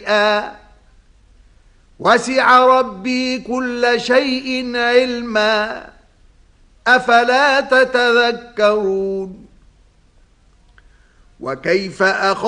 شيئا وسع ربي كل شيء علما أفلا تتذكرون وكيف